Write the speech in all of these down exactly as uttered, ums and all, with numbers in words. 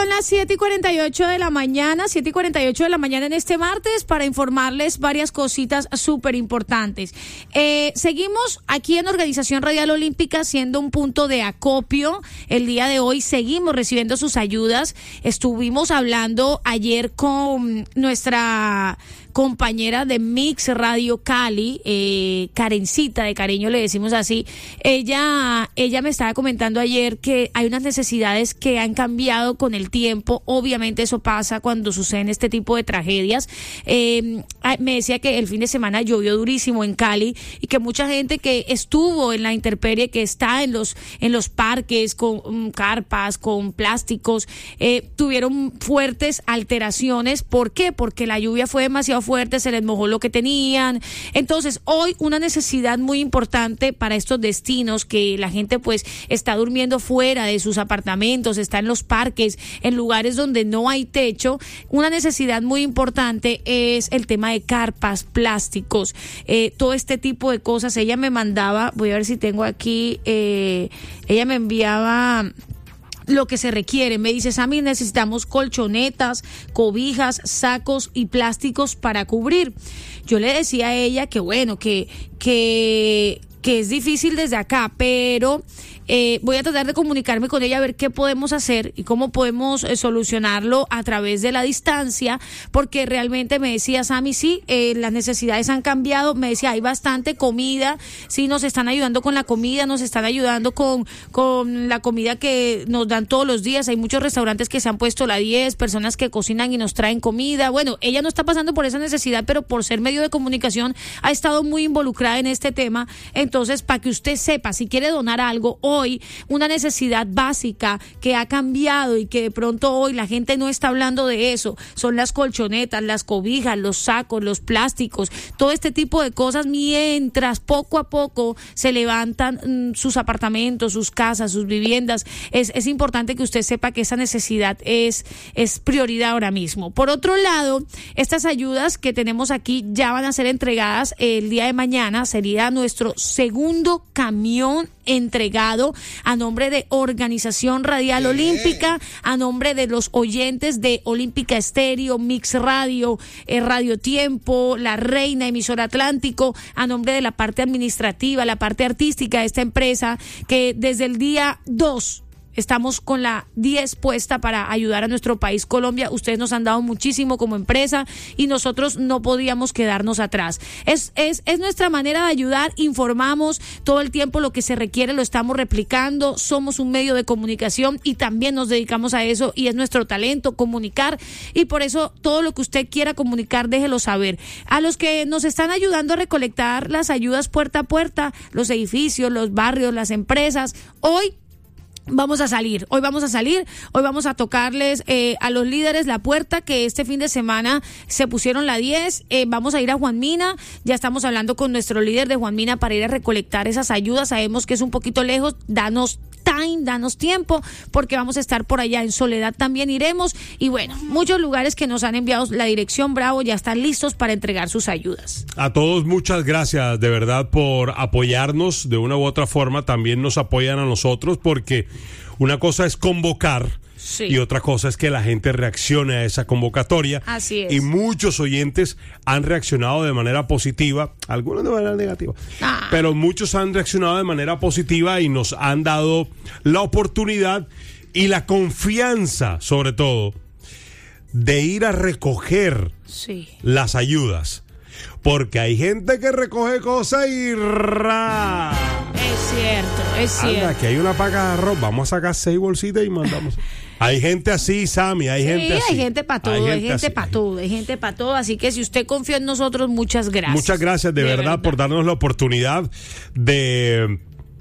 son las siete y cuarenta y ocho de la mañana, siete y cuarenta y ocho de la mañana en este martes para informarles varias cositas súper importantes. Eh, seguimos aquí en Organización Radial Olímpica siendo un punto de acopio. El día de hoy seguimos recibiendo sus ayudas. Estuvimos hablando ayer con nuestra compañera de Mix Radio Cali, eh, Karencita, de cariño le decimos así. Ella, ella me estaba comentando ayer que hay unas necesidades que han cambiado con el tiempo. Obviamente eso pasa cuando suceden este tipo de tragedias. Eh, me decía que el fin de semana llovió durísimo en Cali y que mucha gente que estuvo en la intemperie, que está en los, en los parques con um, carpas, con plásticos, eh, tuvieron fuertes alteraciones. ¿Por qué? Porque la lluvia fue demasiado fuerte, se les mojó lo que tenían. Entonces, hoy una necesidad muy importante para estos destinos, que la gente pues está durmiendo fuera de sus apartamentos, está en los parques, en lugares donde no hay techo. Una necesidad muy importante es el tema de carpas, plásticos, eh, todo este tipo de cosas. Ella me mandaba, voy a ver si tengo aquí, eh, ella me enviaba lo que se requiere. Me dice: Sammy, necesitamos colchonetas, cobijas, sacos y plásticos para cubrir. Yo le decía a ella que bueno, que, que, que es difícil desde acá, pero Eh, voy a tratar de comunicarme con ella a ver qué podemos hacer y cómo podemos eh, solucionarlo a través de la distancia, porque realmente me decía Sammy, sí, eh, las necesidades han cambiado. Me decía, hay bastante comida, sí, nos están ayudando con la comida, nos están ayudando con, con la comida que nos dan todos los días. Hay muchos restaurantes que se han puesto la diez, personas que cocinan y nos traen comida. Bueno, ella no está pasando por esa necesidad, pero por ser medio de comunicación ha estado muy involucrada en este tema. Entonces, para que usted sepa, si quiere donar algo hoy, una necesidad básica que ha cambiado y que de pronto hoy la gente no está hablando de eso, son las colchonetas, las cobijas, los sacos, los plásticos, todo este tipo de cosas, mientras poco a poco se levantan mmm, sus apartamentos, sus casas, sus viviendas. Es, es importante que usted sepa que esa necesidad es, es prioridad ahora mismo. Por otro lado, estas ayudas que tenemos aquí ya van a ser entregadas el día de mañana. Sería nuestro segundo camión entregado a nombre de Organización Radial Olímpica, a nombre de los oyentes de Olímpica Estéreo, Mix Radio, eh, Radio Tiempo, La Reina, Emisora Atlántico, a nombre de la parte administrativa, la parte artística de esta empresa, que desde el día dos estamos con la diez puesta para ayudar a nuestro país, Colombia. Ustedes nos han dado muchísimo como empresa y nosotros no podíamos quedarnos atrás. Es, es, es nuestra manera de ayudar. Informamos todo el tiempo lo que se requiere, lo estamos replicando. Somos un medio de comunicación y también nos dedicamos a eso, y es nuestro talento comunicar, y por eso todo lo que usted quiera comunicar, déjelo saber. A los que nos están ayudando a recolectar las ayudas puerta a puerta, los edificios, los barrios, las empresas, hoy Vamos a salir, hoy vamos a salir, hoy vamos a tocarles eh, a los líderes la puerta, que este fin de semana se pusieron la diez. Eh, vamos a ir a Juan Mina, ya estamos hablando con nuestro líder de Juan Mina para ir a recolectar esas ayudas. Sabemos que es un poquito lejos, danos time, danos tiempo, porque vamos a estar por allá. En Soledad también iremos, y bueno, muchos lugares que nos han enviado la dirección Bravo ya están listos para entregar sus ayudas. A todos muchas gracias de verdad por apoyarnos de una u otra forma. También nos apoyan a nosotros, porque una cosa es convocar, sí, y otra cosa es que la gente reaccione a esa convocatoria. Así es. Y muchos oyentes han reaccionado de manera positiva, algunos de manera negativa, ah. pero muchos han reaccionado de manera positiva y nos han dado la oportunidad y la confianza, sobre todo, de ir a recoger, sí, las ayudas. Porque hay gente que recoge cosas y ra. Es cierto, es cierto. Anda, que hay una paca de arroz, vamos a sacar seis bolsitas y mandamos. Hay gente así, Sammy, hay sí, gente así. hay gente para todo, hay gente para todo, hay gente para todo. Así que si usted confía en nosotros, muchas gracias. Muchas gracias de, de verdad, verdad por darnos la oportunidad de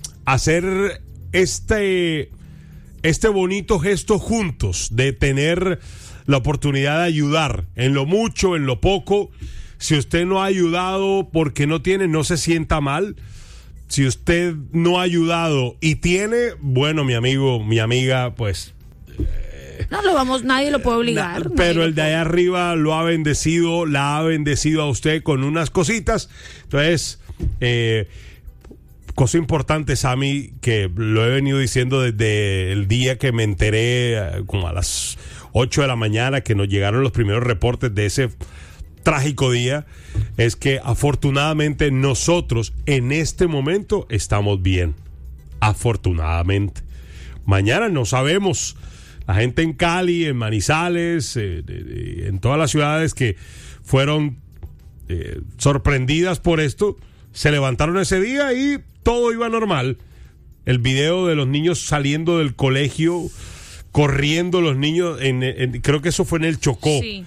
hacer este, este bonito gesto juntos, de tener la oportunidad de ayudar en lo mucho, en lo poco. Si usted no ha ayudado porque no tiene, no se sienta mal. Si usted no ha ayudado y tiene, bueno, mi amigo, mi amiga, pues eh, no lo vamos, nadie lo puede obligar. Na, pero el de allá arriba lo ha bendecido, la ha bendecido a usted con unas cositas. Entonces, eh, cosa importante, Sammy, que lo he venido diciendo desde el día que me enteré, como a las ocho de la mañana, que nos llegaron los primeros reportes de ese trágico día, es que afortunadamente nosotros en este momento estamos bien. Afortunadamente. Mañana no sabemos. La gente en Cali, en Manizales, eh, eh, en todas las ciudades que fueron eh, sorprendidas por esto, se levantaron ese día y todo iba normal. El video de los niños saliendo del colegio, corriendo los niños, en, en, creo que eso fue en el Chocó. Sí.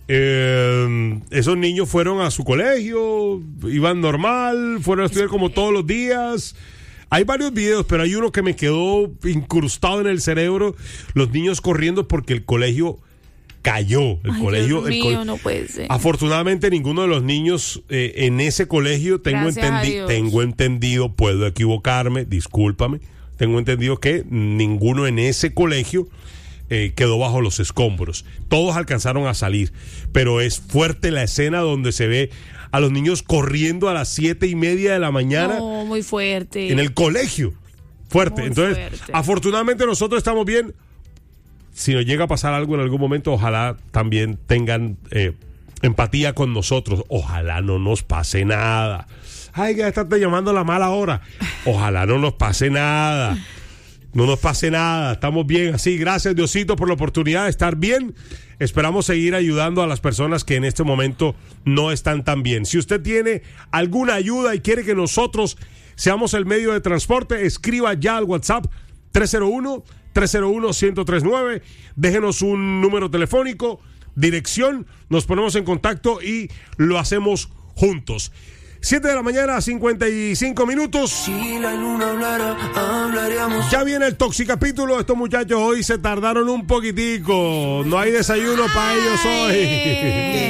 Eh, esos niños fueron a su colegio, iban normal, fueron a estudiar como todos los días. Hay varios videos, pero hay uno que me quedó incrustado en el cerebro, los niños corriendo porque el colegio cayó. El Ay, colegio, Dios el mío, co- no puede ser. Afortunadamente ninguno de los niños eh, en ese colegio, tengo, Gracias a entendi- Dios. tengo entendido, puedo equivocarme, discúlpame, tengo entendido que ninguno en ese colegio eh, quedó bajo los escombros. Todos alcanzaron a salir, pero es fuerte la escena donde se ve a los niños corriendo a las siete y media de la mañana No, muy fuerte. en el colegio. Fuerte. Muy Entonces, fuerte. afortunadamente nosotros estamos bien. Si nos llega a pasar algo en algún momento, ojalá también tengan eh, empatía con nosotros. Ojalá no nos pase nada. Ay, que estás llamando a la mala hora. Ojalá no nos pase nada. No nos pase nada. Estamos bien así. Gracias, Diosito, por la oportunidad de estar bien. Esperamos seguir ayudando a las personas que en este momento no están tan bien. Si usted tiene alguna ayuda y quiere que nosotros seamos el medio de transporte, escriba ya al WhatsApp tres cero uno, tres cero uno, uno cero tres nueve. Déjenos un número telefónico, dirección, nos ponemos en contacto y lo hacemos juntos. siete de la mañana, cincuenta y cinco minutos. Si la luna hablara, hablaríamos. Ya viene el toxicapítulo. Estos muchachos hoy se tardaron un poquitico. No hay desayuno para ellos hoy.